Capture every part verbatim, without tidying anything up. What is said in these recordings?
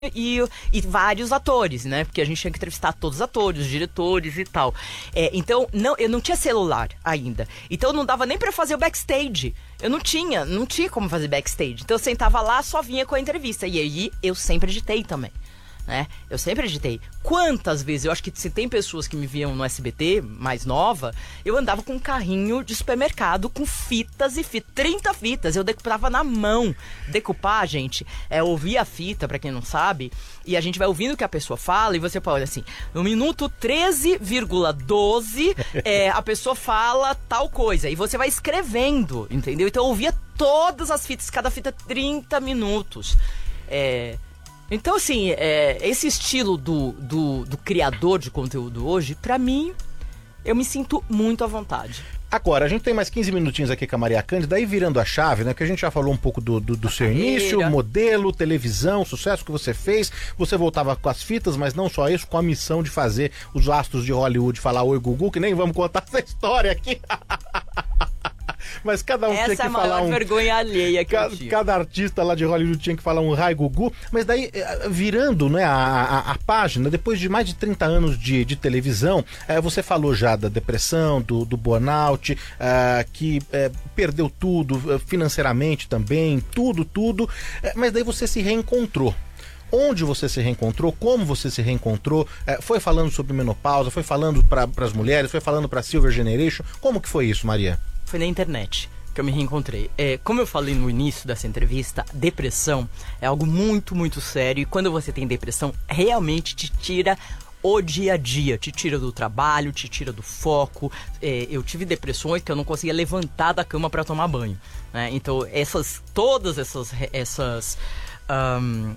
E, e vários atores, né? Porque a gente tinha que entrevistar todos os atores, os diretores e tal. É, então, não, eu não tinha celular ainda. Então, não dava nem pra fazer o backstage. Eu não tinha, não tinha como fazer backstage. Então, eu sentava lá, só vinha com a entrevista. E aí, eu sempre editei também. Né? Eu sempre editei. Quantas vezes, eu acho que se tem pessoas que me viam no S B T, mais nova, eu andava com um carrinho de supermercado com fitas e fitas, trinta fitas, eu decupava na mão. Decupar, gente, é ouvir a fita, pra quem não sabe, e a gente vai ouvindo o que a pessoa fala, e você pode, assim, no minuto treze vírgula doze, é, a pessoa fala tal coisa, e você vai escrevendo, entendeu? Então eu ouvia todas as fitas, cada fita trinta minutos. É... Então, assim, é, esse estilo do, do, do criador de conteúdo hoje, pra mim, eu me sinto muito à vontade. Agora, a gente tem mais quinze minutinhos aqui com a Maria Cândida, daí virando a chave, né? Que a gente já falou um pouco do, do, do seu carreira. início, modelo, televisão, sucesso que você fez. Você voltava com as fitas, mas não só isso, com a missão de fazer os astros de Hollywood falar oi, Gugu, que nem vamos contar essa história aqui. Mas cada um Essa tinha que é a falar maior um... vergonha alheia que cada, eu tive. cada artista lá de Hollywood tinha que falar um Rai Gugu. Mas daí, virando, né, a, a, a página, depois de mais de trinta anos de, de televisão, é, você falou já da depressão, do, do burnout, é, que é, perdeu tudo, financeiramente também, tudo, tudo. É, mas daí você se reencontrou. Onde você se reencontrou, como você se reencontrou, é, foi falando sobre menopausa, foi falando para as mulheres, foi falando para a Silver Generation. Como que foi isso, Maria? Foi na internet que eu me reencontrei. É, como eu falei no início dessa entrevista, depressão é algo muito, muito sério. E quando você tem depressão, realmente te tira o dia a dia. Te tira do trabalho, te tira do foco. É, eu tive depressões que eu não conseguia levantar da cama para tomar banho. Né? Então, essas, todas essas... essas um,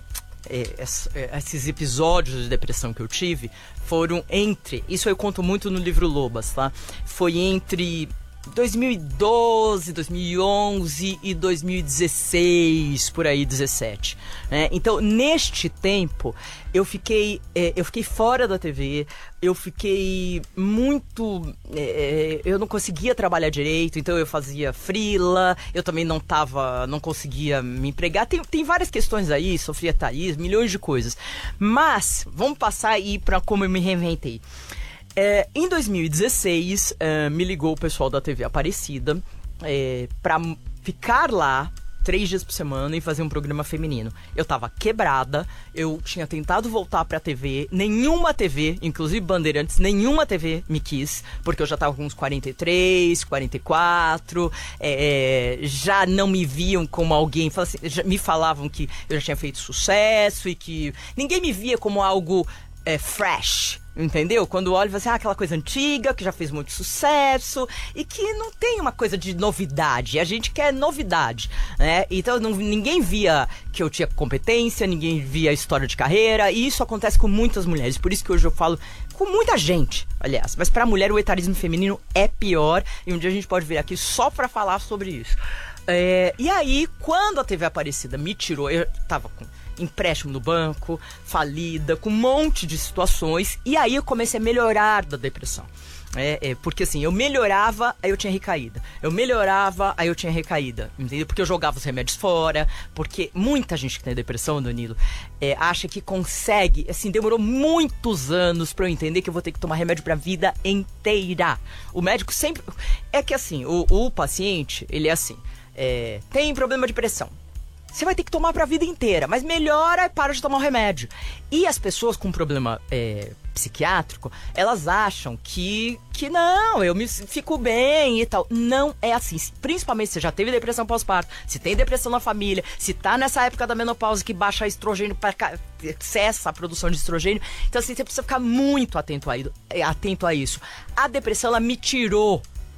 esses episódios de depressão que eu tive foram entre... Isso eu conto muito no livro Lobas, tá? Foi entre dois mil e doze, dois mil e onze e dois mil e dezesseis, por aí, dezessete. Né? Então, neste tempo, eu fiquei, é, eu fiquei fora da T V, eu fiquei muito... É, eu não conseguia trabalhar direito, então eu fazia freela, eu também não tava, não conseguia me empregar. Tem, tem várias questões aí, sofria Thaís, milhões de coisas. Mas, vamos passar aí para como eu me reinventei. É, em dois mil e dezesseis, é, me ligou o pessoal da T V Aparecida é, pra ficar lá três dias por semana e fazer um programa feminino. Eu tava quebrada, eu tinha tentado voltar pra T V, nenhuma T V, inclusive Bandeirantes, nenhuma T V me quis, porque eu já tava com uns quarenta e três, quarenta e quatro, é, já não me viam como alguém, assim, já me falavam que eu já tinha feito sucesso e que ninguém me via como algo é, fresh. Entendeu? Quando olha e fala assim, ah, aquela coisa antiga, que já fez muito sucesso e que não tem uma coisa de novidade. A gente quer novidade, né? Então não, ninguém via que eu tinha competência, ninguém via história de carreira, e isso acontece com muitas mulheres. Por isso que hoje eu falo com muita gente, aliás. Mas pra mulher o etarismo feminino é pior, e um dia a gente pode vir aqui só pra falar sobre isso. É, e aí, quando a T V Aparecida me tirou, eu tava com empréstimo no banco, falida, com um monte de situações, e aí eu comecei a melhorar da depressão. É, é, porque assim, eu melhorava, aí eu tinha recaída. Eu melhorava, aí eu tinha recaída. Entendeu? Porque eu jogava os remédios fora. Porque muita gente que tem depressão, Danilo, é, acha que consegue. Assim, demorou muitos anos pra eu entender que eu vou ter que tomar remédio pra vida inteira. O médico sempre... É que assim, o, o paciente, ele é assim, é, tem problema de pressão. Você vai ter que tomar pra vida inteira, mas melhora e para de tomar o remédio. E as pessoas com problema é, psiquiátrico, elas acham que, que não, eu me fico bem e tal. Não é assim. Principalmente se você já teve depressão pós-parto, se tem depressão na família, se tá nessa época da menopausa que baixa estrogênio, pra, cessa a produção de estrogênio. Então assim, você precisa ficar muito atento a, atento a isso. A depressão, ela me tirou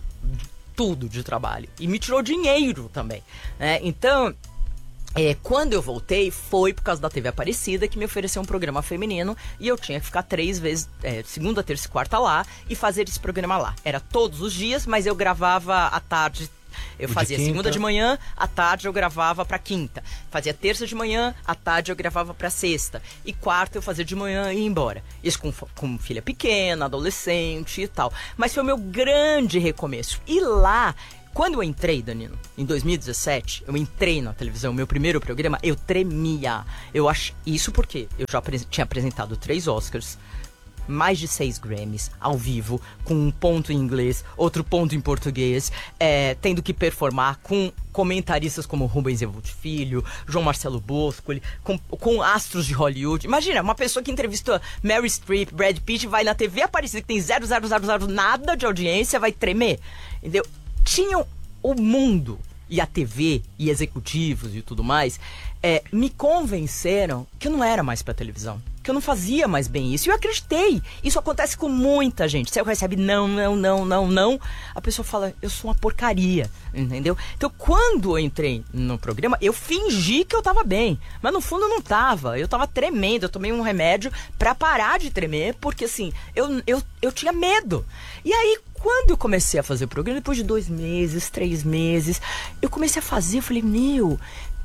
tudo de trabalho. E me tirou dinheiro também. Né? Então... É, quando eu voltei, foi por causa da T V Aparecida que me ofereceu um programa feminino e eu tinha que ficar três vezes, é, segunda, terça e quarta lá e fazer esse programa lá. Era todos os dias, mas eu gravava à tarde. Eu fazia segunda de manhã, à tarde eu gravava pra quinta. Fazia terça de manhã, à tarde eu gravava pra sexta. E quarta eu fazia de manhã e ia embora. Isso com, com filha pequena, adolescente e tal. Mas foi o meu grande recomeço. E lá... Quando eu entrei, Danilo, em dois mil e dezessete, eu entrei na televisão, meu primeiro programa, eu tremia. Eu ach... Isso porque eu já apres... tinha apresentado três Oscars, mais de seis Grammys, ao vivo, com um ponto em inglês, outro ponto em português, é, tendo que performar com comentaristas como Rubens Evolti Filho, João Marcelo Boscoli, com, com astros de Hollywood. Imagina, uma pessoa que entrevistou Meryl Streep, Brad Pitt, vai na T V Aparecida, que tem zero vírgula zero zero zero nada de audiência, vai tremer, entendeu? Tinham o mundo e a T V e executivos e tudo mais, é, me convenceram que eu não era mais pra televisão, que eu não fazia mais bem isso. E eu acreditei. Isso acontece com muita gente. Você recebe não, não, não, não, não. A pessoa fala, eu sou uma porcaria, entendeu? Então, quando eu entrei no programa, eu fingi que eu tava bem. Mas no fundo eu não tava. Eu tava tremendo. Eu tomei um remédio pra parar de tremer, porque assim, eu, eu, eu tinha medo. E aí, quando eu comecei a fazer o programa, depois de dois meses, três meses, eu comecei a fazer, eu falei, meu,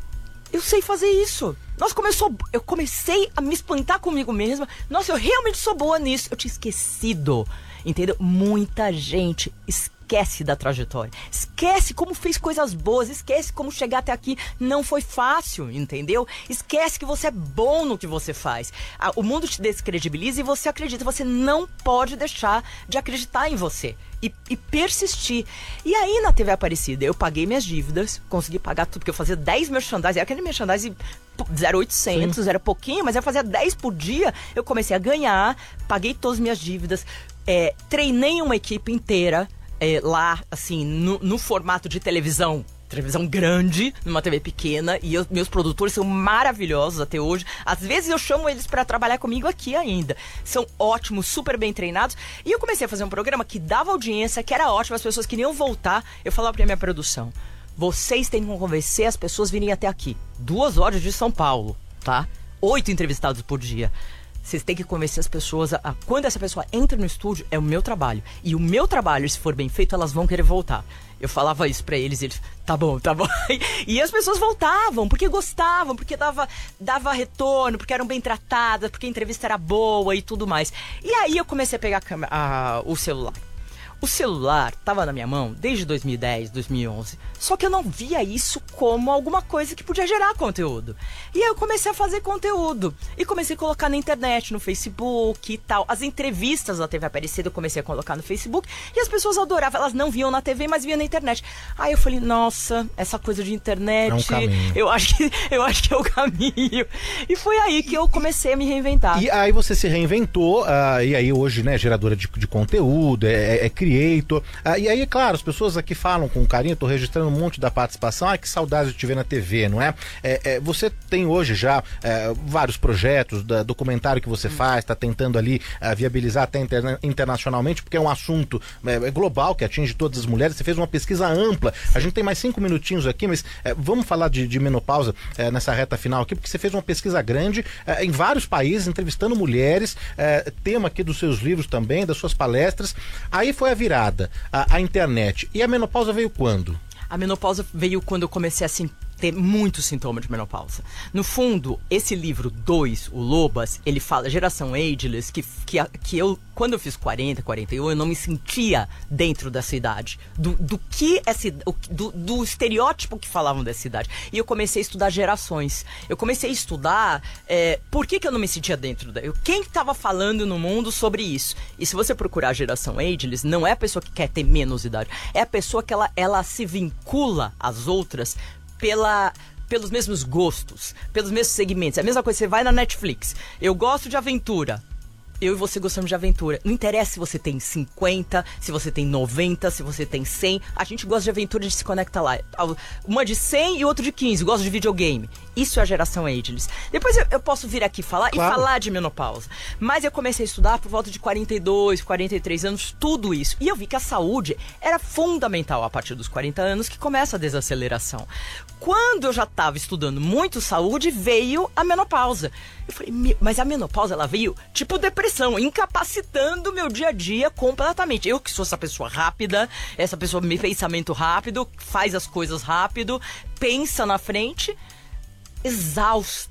eu sei fazer isso. Nossa, como eu sou... Eu comecei a me espantar comigo mesma. Nossa, eu realmente sou boa nisso. Eu tinha esquecido, entendeu? Muita gente esquece da trajetória. Esquece como fez coisas boas. Esquece como chegar até aqui não foi fácil, entendeu? Esquece que você é bom no que você faz. O mundo te descredibiliza e você acredita. Você não pode deixar de acreditar em você. E, e persistir. E aí na T V Aparecida eu paguei minhas dívidas, consegui pagar tudo, porque eu fazia dez merchandising, era aquele merchandising zero oitocentos, era pouquinho, mas eu fazia dez por dia, eu comecei a ganhar, paguei todas as minhas dívidas, é, treinei uma equipe inteira, é, lá, assim, no, no formato de televisão, televisão grande, numa T V pequena, e eu, meus produtores são maravilhosos até hoje. Às vezes eu chamo eles pra trabalhar comigo aqui ainda. São ótimos, super bem treinados. E eu comecei a fazer um programa que dava audiência, que era ótimo, as pessoas queriam voltar. Eu falava pra minha produção, vocês têm que convencer as pessoas a virem até aqui. Duas horas de São Paulo, tá? Oito entrevistados por dia. Vocês têm que convencer as pessoas a, a... Quando essa pessoa entra no estúdio, é o meu trabalho. E o meu trabalho, se for bem feito, elas vão querer voltar. Eu falava isso pra eles e eles, tá bom, tá bom. E as pessoas voltavam, porque gostavam, porque dava, dava retorno, porque eram bem tratadas, porque a entrevista era boa e tudo mais. E aí eu comecei a pegar a câmera, a, o celular. O celular estava na minha mão desde dois mil e dez, dois mil e onze, só que eu não via isso como alguma coisa que podia gerar conteúdo. E aí eu comecei a fazer conteúdo e comecei a colocar na internet, no Facebook e tal. As entrevistas da T V Aparecida eu comecei a colocar no Facebook e as pessoas adoravam. Elas não viam na T V, mas viam na internet. Aí eu falei, nossa, essa coisa de internet, é um caminho. eu acho que eu acho que é o caminho. E foi aí que eu comecei a me reinventar. E aí você se reinventou, uh, e aí hoje, né, geradora de, de conteúdo, é, é, é creator. Uh, e aí, claro, as pessoas aqui falam com carinho, tô registrando um monte da participação. Ah, que saudade de te ver na T V, não é? é, é você tem hoje já é, vários projetos, da, documentário que você hum. faz, tá tentando ali uh, viabilizar até interna internacionalmente, porque é um assunto é, é global, que atinge todas as mulheres. Você fez uma pesquisa ampla. Sim. A gente tem mais cinco minutinhos aqui, mas é, vamos falar de, de menopausa é, nessa reta final aqui, porque você fez uma pesquisa grande é, em vários países, entrevistando mulheres, é, tema aqui dos seus livros também, das suas palestras. Aí foi a virada, a, a internet. E a menopausa veio quando? A menopausa veio quando eu comecei a sentir ter muitos sintomas de menopausa. No fundo, esse livro dois, o Lobas, ele fala geração ageless, que, que, que eu, quando eu fiz quarenta, quarenta e um, eu não me sentia dentro dessa idade. Do, do que essa, do, do estereótipo que falavam dessa idade. E eu comecei a estudar gerações. Eu comecei a estudar é, por que, que eu não me sentia dentro da... Quem estava falando no mundo sobre isso? E se você procurar a geração ageless, não é a pessoa que quer ter menos idade. É a pessoa que ela, ela se vincula às outras Pela, pelos mesmos gostos, pelos mesmos segmentos. É a mesma coisa, você vai na Netflix. Eu gosto de aventura. Eu e você gostamos de aventura. Não interessa se você tem cinquenta, se você tem noventa, se você tem cem. A gente gosta de aventura, a gente se conecta lá. Uma de cem e outra de quinze. Gosto de videogame. Isso é a geração ageless. Depois eu, eu posso vir aqui falar claro. e falar de menopausa. Mas eu comecei a estudar por volta de quarenta e dois, quarenta e três anos, tudo isso. E eu vi que a saúde era fundamental a partir dos quarenta anos, que começa a desaceleração. Quando eu já estava estudando muito saúde, veio a menopausa. Eu falei, mas a menopausa, ela veio tipo depressão, incapacitando o meu dia a dia completamente. Eu que sou essa pessoa rápida, essa pessoa de pensamento rápido, faz as coisas rápido, pensa na frente, exausta.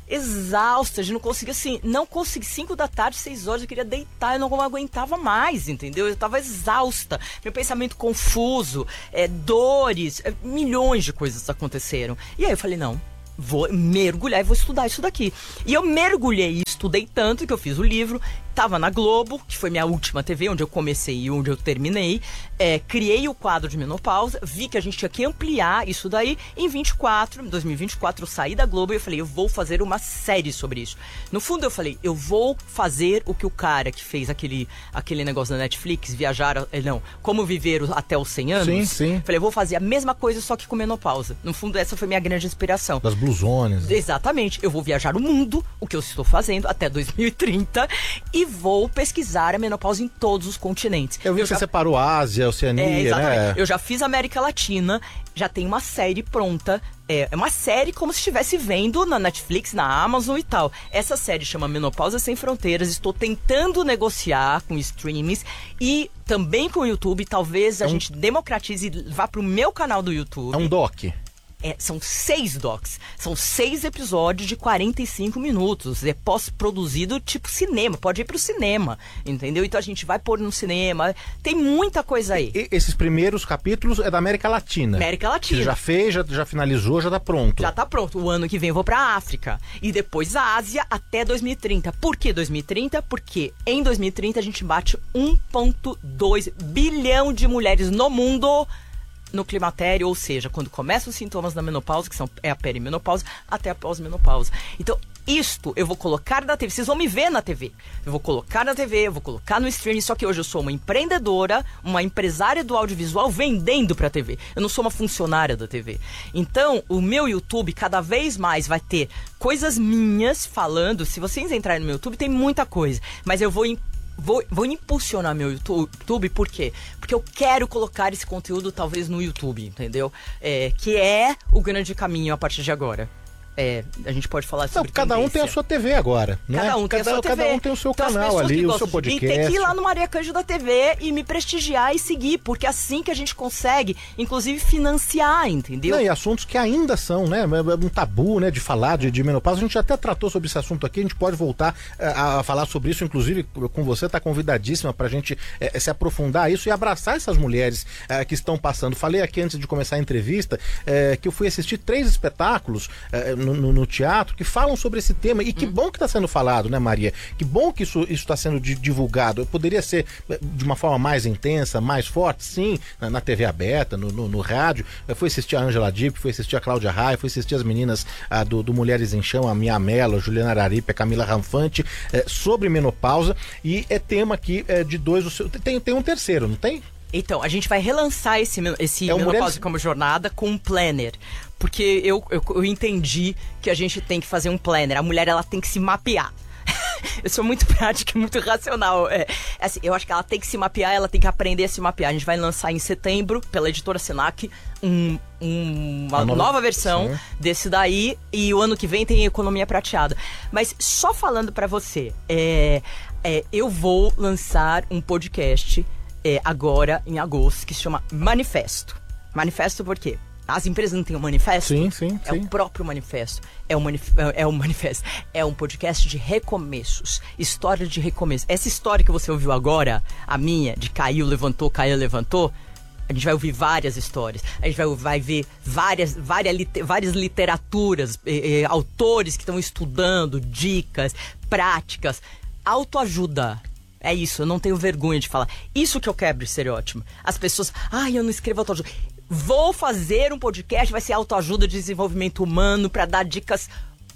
exausta, de não conseguir, assim, não consegui, cinco da tarde, seis horas, eu queria deitar, eu não aguentava mais, entendeu? Eu tava exausta, meu pensamento confuso, é, dores, é, milhões de coisas aconteceram. E aí eu falei, não, vou mergulhar e vou estudar isso daqui. E eu mergulhei e estudei tanto que eu fiz o livro, tava na Globo, que foi minha última T V, onde eu comecei e onde eu terminei, é, criei o quadro de menopausa, vi que a gente tinha que ampliar isso daí, em vinte e quatro, em dois mil e vinte e quatro eu saí da Globo e eu falei, eu vou fazer uma série sobre isso. No fundo eu falei, eu vou fazer o que o cara que fez aquele, aquele negócio da Netflix, viajar, não, como viver até os cem anos, sim, sim. Falei, eu vou fazer a mesma coisa só que com menopausa. No fundo essa foi minha grande inspiração. Das blusones. Exatamente, eu vou viajar o mundo, o que eu estou fazendo até dois mil e trinta, e vou pesquisar a menopausa em todos os continentes. Eu vi eu que já... você separou Ásia, Oceania, é, exatamente. né? Eu já fiz América Latina, já tem uma série pronta. É uma série como se estivesse vendo na Netflix, na Amazon e tal. Essa série chama Menopausa Sem Fronteiras. Estou tentando negociar com streamings e também com o YouTube. Talvez a é um... gente democratize e vá pro meu canal do YouTube. É um doc. É, são seis docs, são seis episódios de quarenta e cinco minutos, é pós-produzido tipo cinema, pode ir pro cinema, entendeu? Então a gente vai pôr no cinema, tem muita coisa aí. E, esses primeiros capítulos é da América Latina. América Latina. Você já fez, já, já finalizou, já tá pronto. Já tá pronto, o ano que vem eu vou pra África, e depois a Ásia até dois mil e trinta. Por que dois mil e trinta? Porque em dois mil e trinta a gente bate um vírgula dois bilhão de mulheres no mundo no climatério, ou seja, quando começam os sintomas da menopausa, que são, é a perimenopausa, até a pós-menopausa. Então, isto eu vou colocar na T V, vocês vão me ver na T V. Eu vou colocar na T V, eu vou colocar no streaming, só que hoje eu sou uma empreendedora, uma empresária do audiovisual vendendo pra T V. Eu não sou uma funcionária da T V. Então, o meu YouTube cada vez mais vai ter coisas minhas falando. Se vocês entrarem no meu YouTube, tem muita coisa. Mas eu vou Vou, vou impulsionar meu YouTube, por quê? Porque eu quero colocar esse conteúdo talvez no YouTube, entendeu? É, que é o grande caminho a partir de agora. É, a gente pode falar sobre não, cada tendência. um tem a sua T V agora, né? Cada um tem cada, a sua T V. Cada um tem o seu então, canal ali, o seu podcast. E tem que ir lá no Maria Cândido da T V e me prestigiar e seguir, porque é assim que a gente consegue, inclusive, financiar, entendeu? Não, e assuntos que ainda são, né, um tabu, né, de falar de, de menopausa. A gente até tratou sobre esse assunto aqui, a gente pode voltar a, a falar sobre isso, inclusive com você, tá convidadíssima pra gente é, se aprofundar isso e abraçar essas mulheres é, que estão passando. Falei aqui antes de começar a entrevista é, que eu fui assistir três espetáculos é, no, no, no teatro que falam sobre esse tema, e que hum. bom que está sendo falado, né, Maria? Que bom que isso está sendo divulgado. Poderia ser de uma forma mais intensa, mais forte, sim, na, na T V aberta, no, no, no rádio. Eu fui assistir a Angela Dipp, fui assistir a Cláudia Raia, fui assistir as meninas ah, do, do Mulheres em Chão, a Mia Mello, a Juliana Araripe, a Camila Ranfante, eh, sobre menopausa, e é tema aqui eh, de dois... Tem, tem um terceiro, não tem? Então, a gente vai relançar esse, esse é Menopausa Mulheres... como Jornada com um planner. Porque eu, eu, eu entendi que a gente tem que fazer um planner. A mulher, ela tem que se mapear. Eu sou muito prática, muito racional. É, assim, eu acho que ela tem que se mapear, ela tem que aprender a se mapear. A gente vai lançar em setembro, pela editora Senac, um, um, uma nova, nova versão sim. desse daí. E o ano que vem tem Economia Prateada. Mas só falando pra você, é, é, eu vou lançar um podcast é, agora, em agosto, que se chama Manifesto. Manifesto por quê? As empresas não têm um manifesto? Sim, sim, É sim. o próprio manifesto. É um, manif é um manifesto. É um podcast de recomeços. História de recomeço. Essa história que você ouviu agora, a minha, de caiu, levantou, caiu, levantou, a gente vai ouvir várias histórias. A gente vai, vai ver várias, várias, várias literaturas, eh, eh, autores que estão estudando, dicas, práticas, autoajuda. É isso, eu não tenho vergonha de falar. Isso que eu quebro estereótipo. As pessoas, ai, eu não escrevo autoajuda. Vou fazer um podcast, vai ser autoajuda de desenvolvimento humano para dar dicas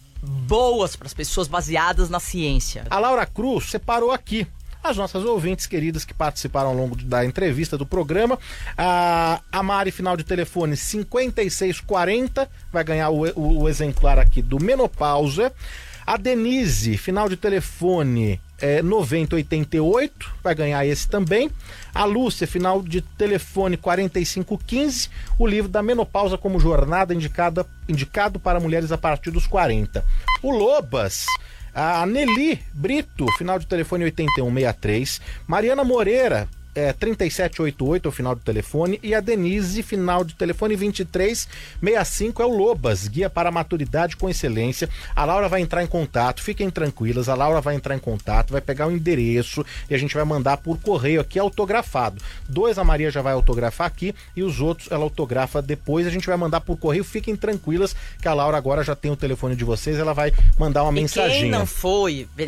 boas para as pessoas baseadas na ciência. A Laura Cruz separou aqui as nossas ouvintes queridas que participaram ao longo da entrevista do programa. A, a Mari, final de telefone cinquenta e seis quarenta, vai ganhar o, o, o exemplar aqui do Menopausa. A Denise, final de telefone é, noventa oitenta e oito, vai ganhar esse também. A Lúcia, final de telefone quarenta e cinco quinze, o livro da Menopausa como Jornada, indicada, indicado para mulheres a partir dos quarenta. O Lobas, a Nelly Brito, final de telefone oitenta e um sessenta e três. Mariana Moreira, é, trinta e sete oitenta e oito é o final do telefone, e a Denise, final do telefone vinte e três sessenta e cinco, é o Lobas, guia para a maturidade com excelência. A Laura vai entrar em contato, fiquem tranquilas, a Laura vai entrar em contato, vai pegar o endereço e a gente vai mandar por correio aqui autografado. Dois a Maria já vai autografar aqui e os outros ela autografa depois, a gente vai mandar por correio. Fiquem tranquilas que a Laura agora já tem o telefone de vocês, ela vai mandar uma e mensaginha. Quem não foi